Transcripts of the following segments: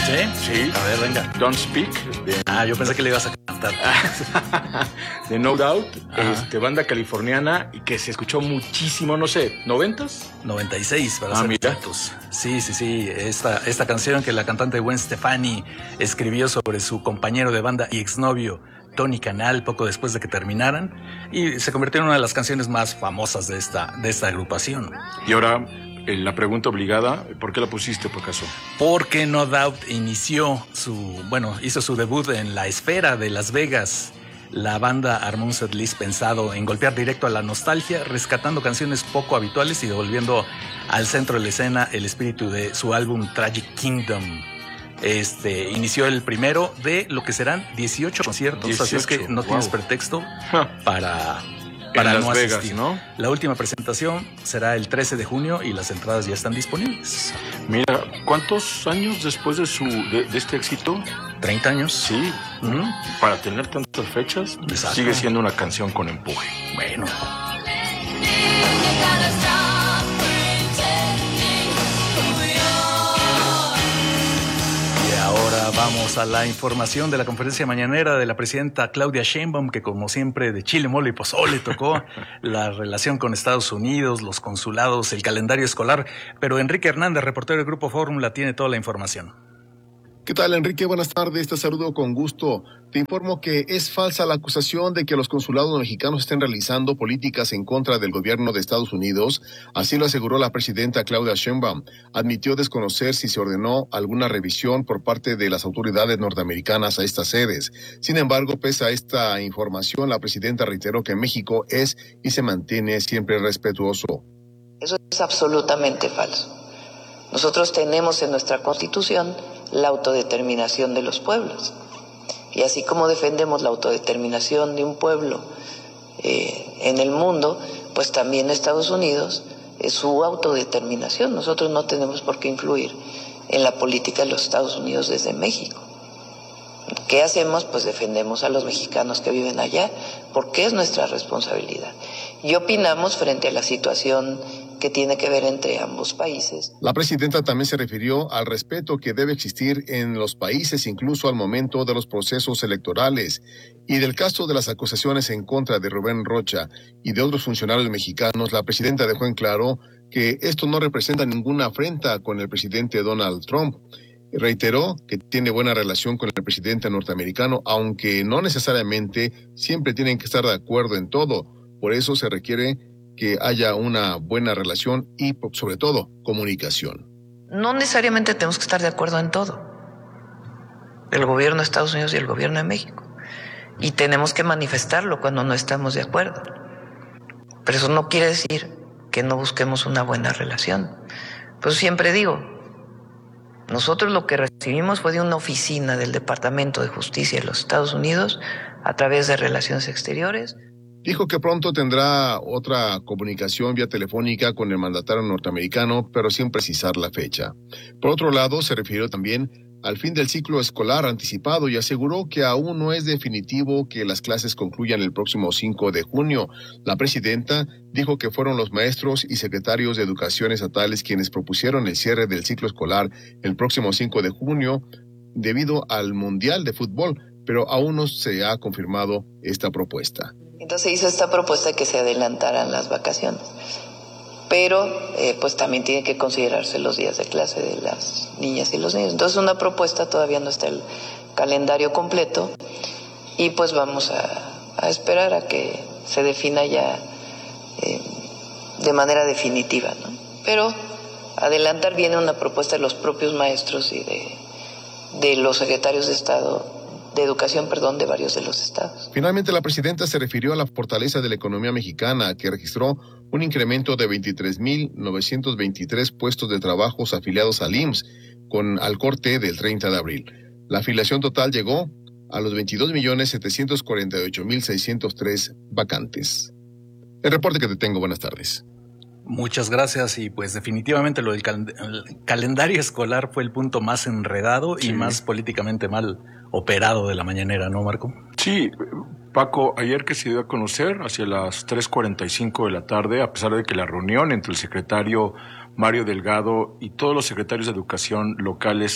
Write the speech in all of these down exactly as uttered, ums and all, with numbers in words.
¿Sí? Sí. A ver, venga. Don't Speak. De, Ah, yo pensé que le ibas a cantar. de No Doubt, Ajá. este, banda californiana y que se escuchó muchísimo, no sé, ¿noventas? noventa y seis, para Ah, ser mira. exactos. Sí, sí, sí. Esta, esta canción que la cantante Gwen Stefani escribió sobre su compañero de banda y exnovio Tony Canal poco después de que terminaran, y se convirtió en una de las canciones más famosas de esta, de esta agrupación. Y ahora, eh, la pregunta obligada, ¿por qué la pusiste, por acaso? Porque No Doubt inició su, bueno, hizo su debut en la esfera de Las Vegas. La banda armó un setlist pensado en golpear directo a la nostalgia, rescatando canciones poco habituales y devolviendo al centro de la escena el espíritu de su álbum Tragic Kingdom. Este inició el primero de lo que serán dieciocho conciertos, dieciocho, así es que no wow. tienes pretexto Ja. para, para en no Las Vegas, asistir. ¿no? La última presentación será el trece de junio y las entradas ya están disponibles. Mira, ¿cuántos años después de su de, de este éxito? treinta años. Sí, Ujú. para tener tantas fechas, Exacto. sigue siendo una canción con empuje. Bueno. Y ahora vamos a la información de la conferencia mañanera de la presidenta Claudia Sheinbaum, que como siempre de chile, mole y pozole tocó la relación con Estados Unidos, los consulados, el calendario escolar. Pero Enrique Hernández, reportero del Grupo Fórmula, tiene toda la información. ¿Qué tal, Enrique? Buenas tardes, te saludo con gusto. Te informo que es falsa la acusación de que los consulados mexicanos estén realizando políticas en contra del gobierno de Estados Unidos. Así lo aseguró la presidenta Claudia Sheinbaum. Admitió desconocer si se ordenó alguna revisión por parte de las autoridades norteamericanas a estas sedes. Sin embargo, pese a esta información, la presidenta reiteró que México es y se mantiene siempre respetuoso. Eso es absolutamente falso. Nosotros tenemos en nuestra Constitución la autodeterminación de los pueblos. Y así como defendemos la autodeterminación de un pueblo eh, en el mundo, pues también Estados Unidos es su autodeterminación. Nosotros no tenemos por qué influir en la política de los Estados Unidos desde México. ¿Qué hacemos? Pues defendemos a los mexicanos que viven allá, porque es nuestra responsabilidad. Y opinamos frente a la situación que tiene que ver entre ambos países. La presidenta también se refirió al respeto que debe existir en los países, incluso al momento de los procesos electorales. Y del caso de las acusaciones en contra de Rubén Rocha y de otros funcionarios mexicanos, la presidenta dejó en claro que esto no representa ninguna afrenta con el presidente Donald Trump. Reiteró que tiene buena relación con el presidente norteamericano, aunque no necesariamente siempre tienen que estar de acuerdo en todo. Por eso se requiere que haya una buena relación y, sobre todo, comunicación. No necesariamente tenemos que estar de acuerdo en todo, el gobierno de Estados Unidos y el gobierno de México, y tenemos que manifestarlo cuando no estamos de acuerdo. Pero eso no quiere decir que no busquemos una buena relación. Pues siempre digo, nosotros lo que recibimos fue de una oficina del Departamento de Justicia de los Estados Unidos a través de Relaciones Exteriores. Dijo que pronto tendrá otra comunicación vía telefónica con el mandatario norteamericano, pero sin precisar la fecha. Por otro lado, se refirió también al fin del ciclo escolar anticipado y aseguró que aún no es definitivo que las clases concluyan el próximo cinco de junio. La presidenta dijo que fueron los maestros y secretarios de educación estatales quienes propusieron el cierre del ciclo escolar el próximo cinco de junio debido al Mundial de Fútbol, pero aún no se ha confirmado esta propuesta. Entonces hizo esta propuesta de que se adelantaran las vacaciones, pero eh, pues también tiene que considerarse los días de clase de las niñas y los niños. Entonces una propuesta, todavía no está el calendario completo y pues vamos a, a esperar a que se defina ya eh, de manera definitiva, ¿no? Pero adelantar viene una propuesta de los propios maestros y de, de los secretarios de Estado de educación, perdón, de varios de los estados. Finalmente, la presidenta se refirió a la fortaleza de la economía mexicana, que registró un incremento de veintitrés mil novecientos veintitrés puestos de trabajos afiliados al I M S S, con al corte del treinta de abril. La afiliación total llegó a los veintidós millones setecientos cuarenta y ocho mil seiscientos tres vacantes. El reporte que te tengo, buenas tardes. Muchas gracias, y pues definitivamente lo del cal- el calendario escolar fue el punto más enredado y sí. más políticamente mal operado de la mañanera, ¿no, Marco? Sí, Paco, ayer que se dio a conocer, hacia las tres cuarenta y cinco de la tarde, a pesar de que la reunión entre el secretario Mario Delgado y todos los secretarios de educación locales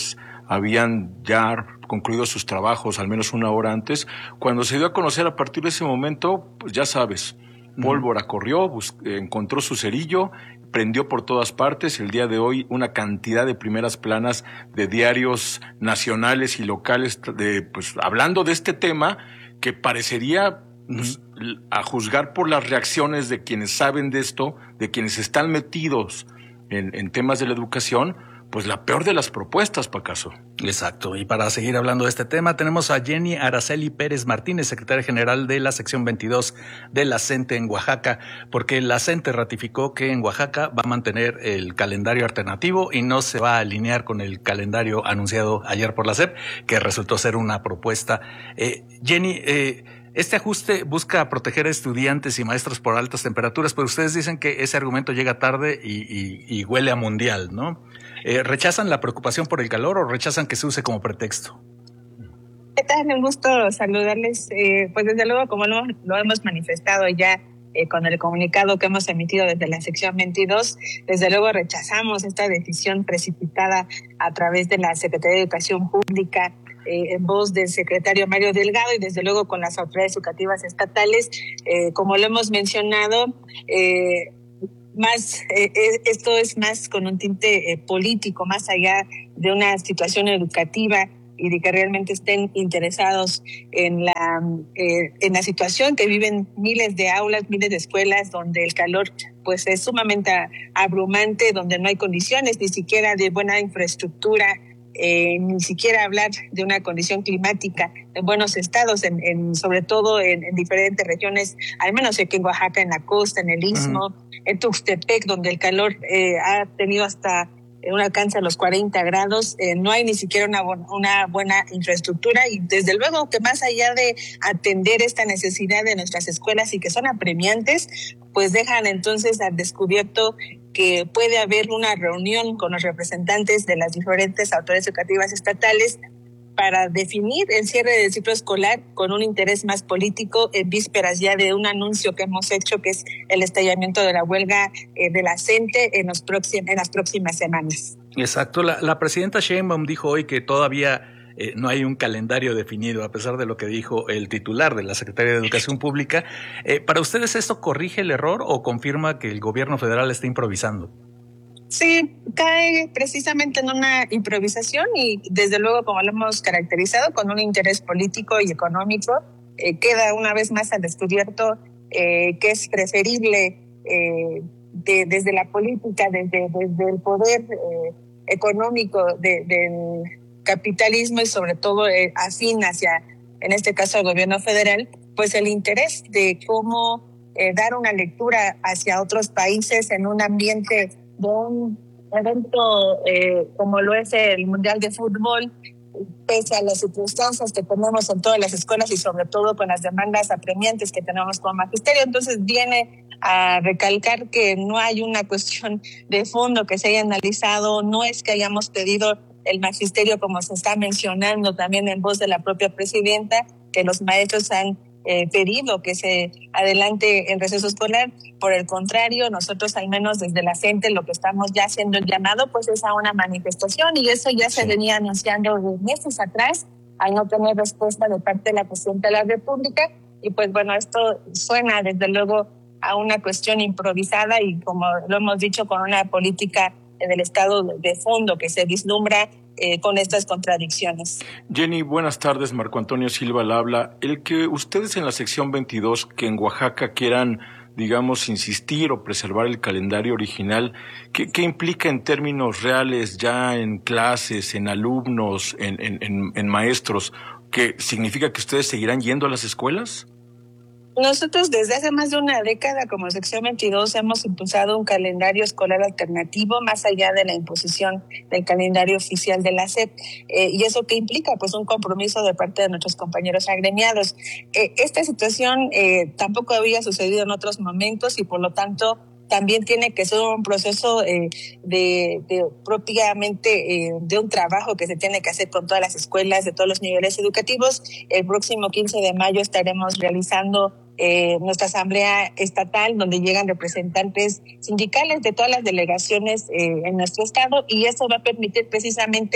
habían ya concluido sus trabajos al menos una hora antes. Cuando se dio a conocer a partir de ese momento, pues ya sabes, pólvora corrió, bus- encontró su cerillo, prendió por todas partes. El día de hoy una cantidad de primeras planas de diarios nacionales y locales de, pues, hablando de este tema que parecería, pues, a juzgar por las reacciones de quienes saben de esto, de quienes están metidos en, en temas de la educación, pues la peor de las propuestas, Pacaso. Exacto. Y para seguir hablando de este tema, tenemos a Jenny Araceli Pérez Martínez, secretaria general de la sección veintidós de la CENTE en Oaxaca, porque la CENTE ratificó que en Oaxaca va a mantener el calendario alternativo y no se va a alinear con el calendario anunciado ayer por la SEP, que resultó ser una propuesta. Eh, Jenny, eh, este ajuste busca proteger a estudiantes y maestros por altas temperaturas, pero ustedes dicen que ese argumento llega tarde y, y, y huele a mundial, ¿no? Eh, ¿Rechazan la preocupación por el calor o rechazan que se use como pretexto? ¿Qué tal? Un gusto saludarles. Eh, pues desde luego, como lo, lo hemos manifestado ya eh, con el comunicado que hemos emitido desde la sección veintidós, desde luego rechazamos esta decisión precipitada a través de la Secretaría de Educación Pública, Eh, en voz del secretario Mario Delgado y desde luego con las autoridades educativas estatales. Eh, como lo hemos mencionado, eh, más eh, esto es más con un tinte eh, político, más allá de una situación educativa y de que realmente estén interesados en la eh, en la situación que viven miles de aulas, miles de escuelas donde el calor pues es sumamente abrumante, donde no hay condiciones ni siquiera de buena infraestructura. Eh, ni siquiera hablar de una condición climática en buenos estados, en, en sobre todo en, en diferentes regiones, al menos aquí en Oaxaca, en la costa, en el Istmo, uh-huh. en Tuxtepec, donde el calor eh, ha tenido hasta un alcance a los cuarenta grados, eh, no hay ni siquiera una, una buena infraestructura y desde luego que más allá de atender esta necesidad de nuestras escuelas y que son apremiantes, pues dejan entonces al descubierto que puede haber una reunión con los representantes de las diferentes autoridades educativas estatales para definir el cierre del ciclo escolar con un interés más político en vísperas ya de un anuncio que hemos hecho, que es el estallamiento de la huelga eh, de la CENTE en, los próxim, en las próximas semanas. Exacto. La, la presidenta Sheinbaum dijo hoy que todavía eh, no hay un calendario definido, a pesar de lo que dijo el titular de la Secretaría de Educación Pública. Eh, ¿Para ustedes esto corrige el error o confirma que el gobierno federal está improvisando? Sí, cae precisamente en una improvisación y desde luego, como lo hemos caracterizado, con un interés político y económico. Eh, queda una vez más al descubierto eh, que es preferible eh, de, desde la política, desde, desde el poder eh, económico de, del capitalismo y sobre todo eh, afín hacia, en este caso, el gobierno federal, pues el interés de cómo eh, dar una lectura hacia otros países en un ambiente de un evento eh, como lo es el Mundial de Fútbol, pese a las circunstancias que tenemos en todas las escuelas y sobre todo con las demandas apremiantes que tenemos como magisterio. Entonces viene a recalcar que no hay una cuestión de fondo que se haya analizado, no es que hayamos pedido el magisterio como se está mencionando también en voz de la propia presidenta, que los maestros han Eh, pedido que se adelante el receso escolar. Por el contrario, nosotros al menos desde la CENTE lo que estamos ya haciendo el llamado pues es a una manifestación y eso ya sí. se venía anunciando meses atrás al no tener respuesta de parte de la Presidenta de la República y pues bueno, esto suena desde luego a una cuestión improvisada y como lo hemos dicho con una política del Estado de fondo que se vislumbra Eh, con estas contradicciones. Jenny, buenas tardes. Marco Antonio Silva la habla. El que ustedes en la sección veintidós, que en Oaxaca quieran, digamos, insistir o preservar el calendario original, ¿qué, qué implica en términos reales ya en clases, en alumnos, en, en, en, en maestros? ¿Qué significa que ustedes seguirán yendo a las escuelas? Nosotros desde hace más de una década como sección veintidós hemos impulsado un calendario escolar alternativo más allá de la imposición del calendario oficial de la SEP. Eh, ¿Y eso qué implica? Pues un compromiso de parte de nuestros compañeros agremiados. Eh, esta situación eh, tampoco había sucedido en otros momentos y por lo tanto también tiene que ser un proceso eh, de, de propiamente eh, de un trabajo que se tiene que hacer con todas las escuelas de todos los niveles educativos. El próximo quince de mayo estaremos realizando Eh, nuestra asamblea estatal donde llegan representantes sindicales de todas las delegaciones eh, en nuestro estado y eso va a permitir precisamente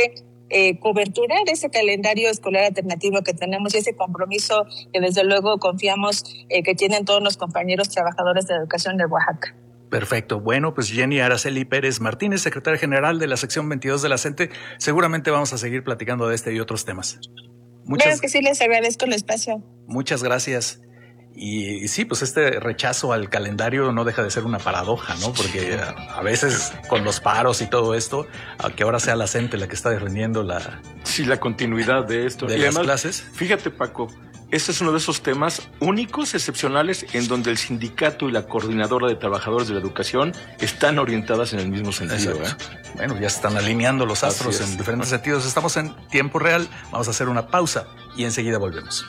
eh, cobertura de ese calendario escolar alternativo que tenemos y ese compromiso que desde luego confiamos eh, que tienen todos los compañeros trabajadores de educación de Oaxaca. Perfecto. Bueno, pues Jenny Araceli Pérez Martínez, secretaria general de la sección veintidós de la CENTE, seguramente vamos a seguir platicando de este y otros temas. Muchas, claro que sí, les agradezco el espacio. Muchas gracias. Y, y sí, pues este rechazo al calendario no deja de ser una paradoja, ¿no? Porque a, a veces con los paros y todo esto, a que ahora sea la CENTE la que está defendiendo la... Sí, la continuidad de esto. De y las además, clases. Fíjate, Paco, este es uno de esos temas únicos, excepcionales, en donde el sindicato y la coordinadora de trabajadores de la educación están orientadas en el mismo sentido. ¿eh? Bueno, ya se están alineando los astros en diferentes sentidos. Estamos en tiempo real, vamos a hacer una pausa y enseguida volvemos.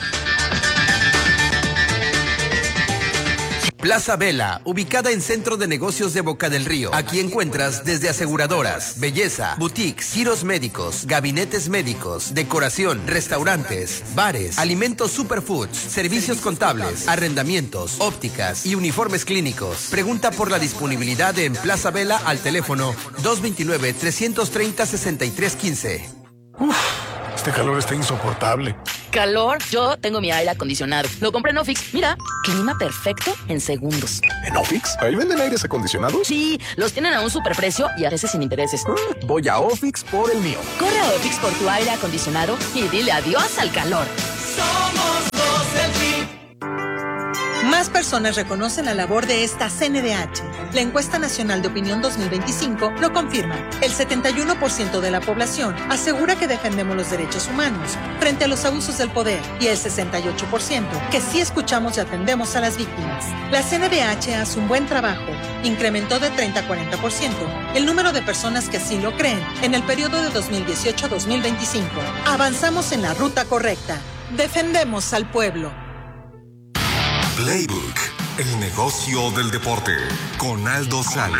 Plaza Vela, ubicada en Centro de Negocios de Boca del Río. Aquí encuentras desde aseguradoras, belleza, boutiques, giros médicos, gabinetes médicos, decoración, restaurantes, bares, alimentos superfoods, servicios contables, arrendamientos, ópticas y uniformes clínicos. Pregunta por la disponibilidad en Plaza Vela al teléfono dos dos nueve, tres tres cero, seis tres uno cinco. Uf, este calor está insoportable. ¿Calor? Yo tengo mi aire acondicionado. Lo compré en Ofix. Mira, clima perfecto en segundos. ¿En Ofix? ¿Ahí venden aires acondicionados? Sí, los tienen a un superprecio y a veces sin intereses. Mm, voy a Ofix por el mío. Corre a Ofix por tu aire acondicionado y dile adiós al calor. Somos los del G. Más personas reconocen la labor de esta C N D H. La encuesta nacional de opinión dos mil veinticinco lo confirma. El setenta y uno por ciento de la población asegura que defendemos los derechos humanos frente a los abusos del poder y el sesenta y ocho por ciento que sí escuchamos y atendemos a las víctimas. La C N D H hace un buen trabajo. Incrementó de treinta a cuarenta por ciento el número de personas que sí lo creen en el periodo de dos mil dieciocho a dos mil veinticinco. Avanzamos en la ruta correcta. Defendemos al pueblo. Playbook, el negocio del deporte, con Aldo Sales.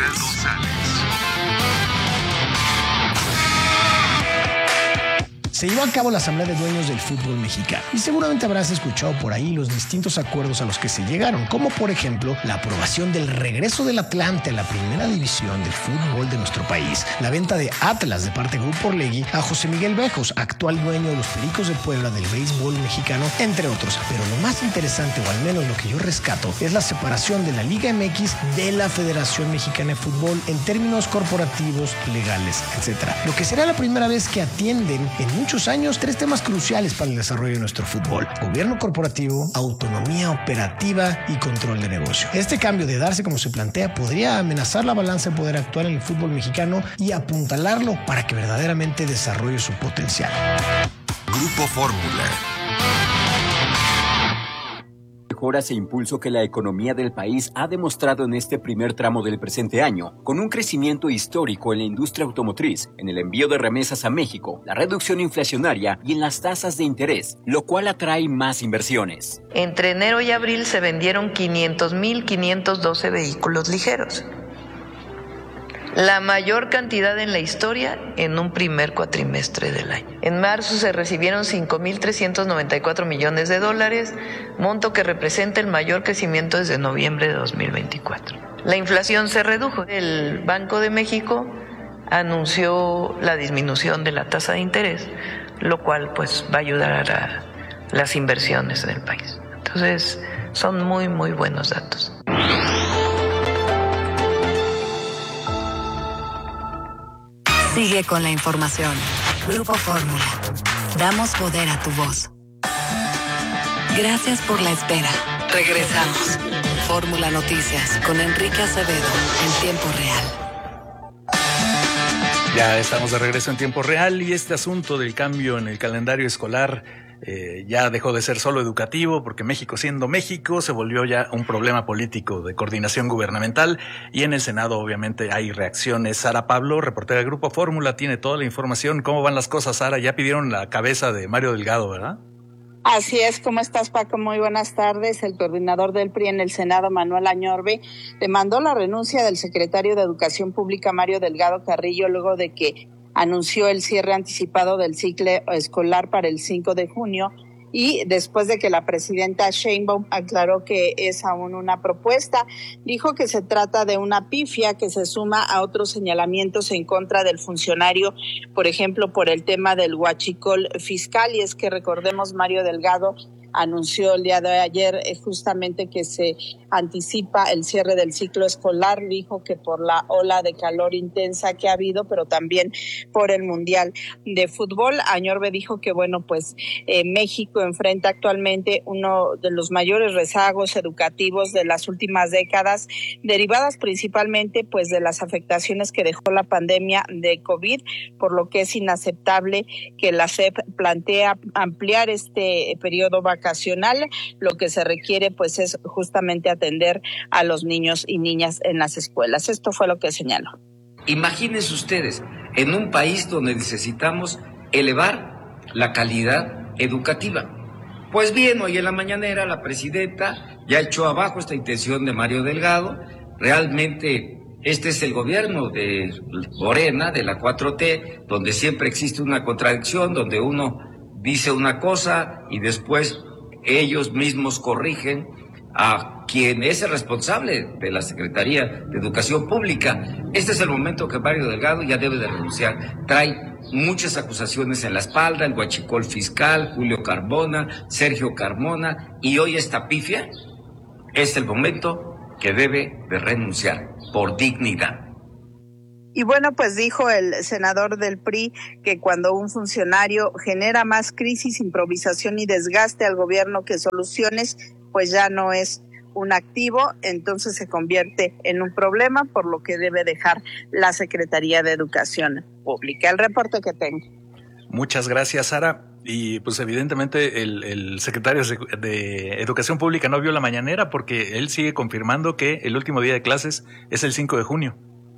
Se llevó a cabo la Asamblea de Dueños del Fútbol Mexicano y seguramente habrás escuchado por ahí los distintos acuerdos a los que se llegaron, como por ejemplo la aprobación del regreso del Atlante a la primera división del fútbol de nuestro país, la venta de Atlas de parte de Grupo Orlegui a José Miguel Bejos, actual dueño de los Pericos de Puebla del béisbol mexicano, entre otros. Pero lo más interesante, o al menos lo que yo rescato, es la separación de la Liga M X de la Federación Mexicana de Fútbol en términos corporativos, legales, etcétera. Lo que será la primera vez que atienden en muchos años tres temas cruciales para el desarrollo de nuestro fútbol: gobierno corporativo, autonomía operativa y control de negocio. Este cambio, de darse como se plantea, podría amenazar la balanza de poder actual en el fútbol mexicano y apuntalarlo para que verdaderamente desarrolle su potencial. Grupo Fórmula. Mejoras e impulso que la economía del país ha demostrado en este primer tramo del presente año, con un crecimiento histórico en la industria automotriz, en el envío de remesas a México, la reducción inflacionaria y en las tasas de interés, lo cual atrae más inversiones. Entre enero y abril se vendieron quinientos mil quinientos doce vehículos ligeros, la mayor cantidad en la historia en un primer cuatrimestre del año. En marzo se recibieron cinco mil trescientos noventa y cuatro millones de dólares, monto que representa el mayor crecimiento desde noviembre de dos mil veinticuatro. La inflación se redujo. El Banco de México anunció la disminución de la tasa de interés, lo cual pues va a ayudar a las inversiones en el país. Entonces, son muy, muy buenos datos. Sigue con la información. Grupo Fórmula. Damos poder a tu voz. Gracias por la espera. Regresamos. Fórmula Noticias con Enrique Acevedo en tiempo real. Ya estamos de regreso en tiempo real y este asunto del cambio en el calendario escolar eh, ya dejó de ser solo educativo, porque México, siendo México, se volvió ya un problema político de coordinación gubernamental, y en el Senado obviamente hay reacciones. Sara Pablo, reportera del Grupo Fórmula, tiene toda la información. ¿Cómo van las cosas, Sara? Ya pidieron la cabeza de Mario Delgado, ¿verdad? Así es. ¿Cómo estás, Paco? Muy buenas tardes. El coordinador del P R I en el Senado, Manuel Añorbe, demandó la renuncia del secretario de Educación Pública, Mario Delgado Carrillo, luego de que anunció el cierre anticipado del ciclo escolar para el cinco de junio y después de que la presidenta Sheinbaum aclaró que es aún una propuesta, dijo que se trata de una pifia que se suma a otros señalamientos en contra del funcionario, por ejemplo, por el tema del huachicol fiscal, y es que recordemos, Mario Delgado anunció el día de ayer eh, justamente que se anticipa el cierre del ciclo escolar. Dijo que por la ola de calor intensa que ha habido, pero también por el Mundial de Fútbol. Añorbe dijo que, bueno, pues eh, México enfrenta actualmente uno de los mayores rezagos educativos de las últimas décadas, derivadas principalmente pues de las afectaciones que dejó la pandemia de COVID, por lo que es inaceptable que la S E P plantea ampliar este periodo vacacional. Lo que se requiere pues es justamente atender a los niños y niñas en las escuelas. Esto fue lo que señaló. Imagínense ustedes, en un país donde necesitamos elevar la calidad educativa. Pues bien, hoy en la mañanera la presidenta ya echó abajo esta intención de Mario Delgado. Realmente este es el gobierno de Morena, de la cuatro T, donde siempre existe una contradicción, donde uno dice una cosa y después ellos mismos corrigen a quien es el responsable de la Secretaría de Educación Pública. Este es el momento que Mario Delgado ya debe de renunciar. Trae muchas acusaciones en la espalda, el huachicol fiscal, Julio Carmona, Sergio Carmona, y hoy esta pifia. Es el momento que debe de renunciar por dignidad. Y bueno, pues dijo el senador del P R I que cuando un funcionario genera más crisis, improvisación y desgaste al gobierno que soluciones, pues ya no es un activo, entonces se convierte en un problema, por lo que debe dejar la Secretaría de Educación Pública. El reporte que tengo. Muchas gracias, Sara. Y pues evidentemente el, el secretario de Educación Pública no vio la mañanera porque él sigue confirmando que el último día de clases es el cinco de junio.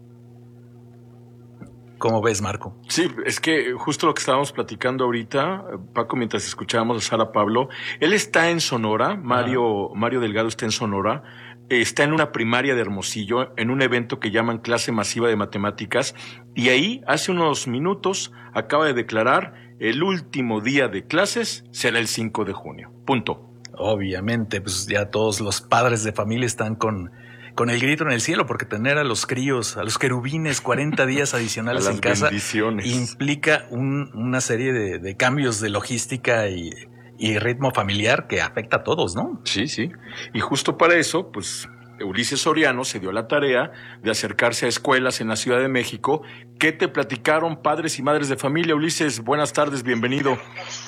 ¿Cómo ves, Marco? Sí, es que justo lo que estábamos platicando ahorita, Paco, mientras escuchábamos a Sara Pablo, él está en Sonora, Mario, uh-huh. Mario Delgado está en Sonora, está en una primaria de Hermosillo, en un evento que llaman Clase Masiva de Matemáticas, y ahí, hace unos minutos, acaba de declarar el último día de clases será el cinco de junio. Punto. Obviamente, pues ya todos los padres de familia están con... con el grito en el cielo, porque tener a los críos, a los querubines cuarenta días adicionales en casa implica un, una serie de, de cambios de logística y, y ritmo familiar que afecta a todos, ¿no? Sí, sí. Y justo para eso, pues Ulises Soriano se dio la tarea de acercarse a escuelas en la Ciudad de México. ¿Qué te platicaron padres y madres de familia? Ulises, buenas tardes, bienvenido.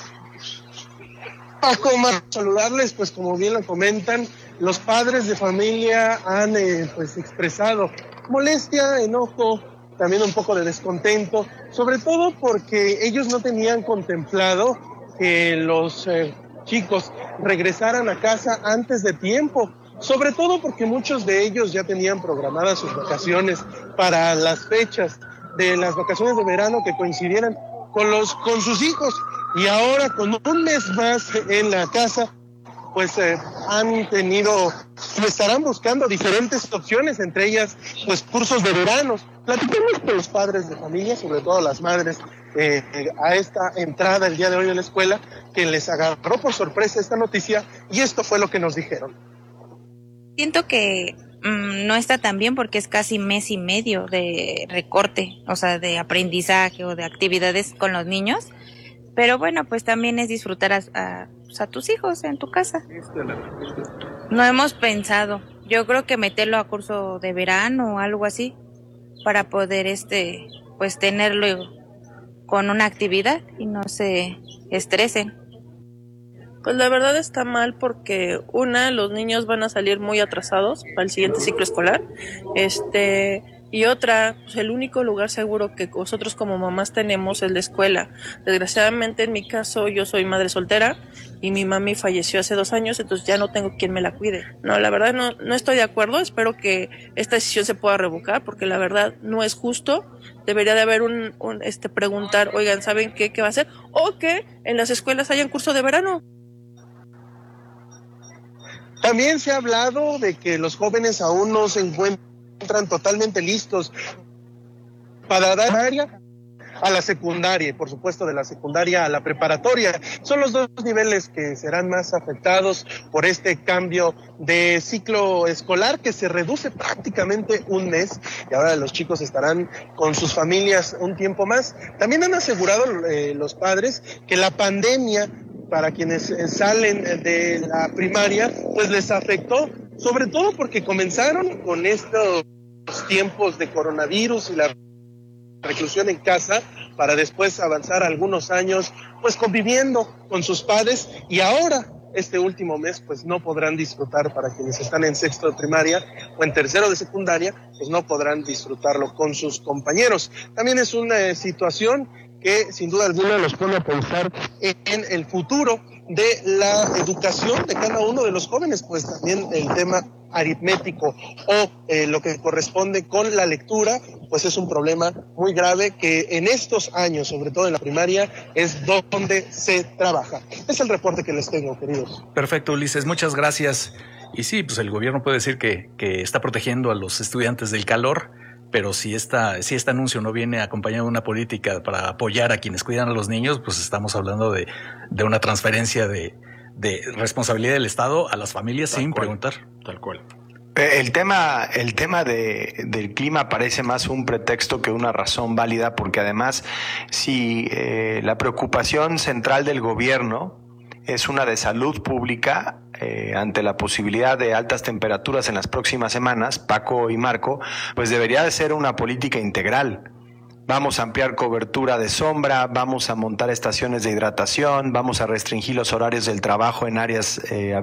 Paco, Mar, saludarles, pues como bien lo comentan, los padres de familia han eh, pues expresado molestia, enojo, también un poco de descontento, sobre todo porque ellos no tenían contemplado que los eh, chicos regresaran a casa antes de tiempo, sobre todo porque muchos de ellos ya tenían programadas sus vacaciones para las fechas de las vacaciones de verano que coincidieran con los con sus hijos, y ahora con un mes más en la casa pues eh, han tenido, estarán buscando diferentes opciones, entre ellas pues cursos de verano. Platicamos con los padres de familia, sobre todo las madres, eh, a esta entrada el día de hoy en la escuela, que les agarró por sorpresa esta noticia, y esto fue lo que nos dijeron. Siento que mmm, no está tan bien porque es casi mes y medio de recorte, o sea, de aprendizaje o de actividades con los niños, pero bueno, pues también es disfrutar a, a a tus hijos en tu casa. No hemos pensado. Yo creo que meterlo a curso de verano o algo así para poder este pues tenerlo con una actividad y no se estresen. Pues la verdad está mal porque una, los niños van a salir muy atrasados para el siguiente ciclo escolar. Este Y otra, pues el único lugar seguro que nosotros como mamás tenemos es la escuela. Desgraciadamente en mi caso yo soy madre soltera y mi mami falleció hace dos años, entonces ya no tengo quien me la cuide. No, la verdad no, no estoy de acuerdo, espero que esta decisión se pueda revocar porque la verdad no es justo. Debería de haber un, un este preguntar, oigan, ¿saben qué, qué va a hacer? O que en las escuelas hayan curso de verano. También se ha hablado de que los jóvenes aún no se encuentran entran totalmente listos para dar área a la secundaria y por supuesto de la secundaria a la preparatoria. Son los dos niveles que serán más afectados por este cambio de ciclo escolar que se reduce prácticamente un mes y ahora los chicos estarán con sus familias un tiempo más. También han asegurado eh, los padres que la pandemia para quienes salen de la primaria pues les afectó, sobre todo porque comenzaron con estos tiempos de coronavirus y la reclusión en casa para después avanzar algunos años pues conviviendo con sus padres y ahora este último mes pues no podrán disfrutar, para quienes están en sexto de primaria o en tercero de secundaria, pues no podrán disfrutarlo con sus compañeros. También es una eh, situación que sin duda alguna los pone a pensar en el futuro de la educación de cada uno de los jóvenes, pues también el tema aritmético o eh, lo que corresponde con la lectura, pues es un problema muy grave que en estos años, sobre todo en la primaria, es donde se trabaja. Es el reporte que les tengo, queridos. Perfecto, Ulises, muchas gracias. Y sí, pues el gobierno puede decir que, que está protegiendo a los estudiantes del calor, pero si esta, si este anuncio no viene acompañado de una política para apoyar a quienes cuidan a los niños, pues estamos hablando de, de una transferencia de, de responsabilidad del Estado a las familias sin preguntar. Tal cual. El tema, el tema de, del clima parece más un pretexto que una razón válida, porque además, si eh, la preocupación central del gobierno es una de salud pública, eh, ante la posibilidad de altas temperaturas en las próximas semanas, Paco y Marco, pues debería de ser una política integral. Vamos a ampliar cobertura de sombra, vamos a montar estaciones de hidratación, vamos a restringir los horarios del trabajo en áreas eh,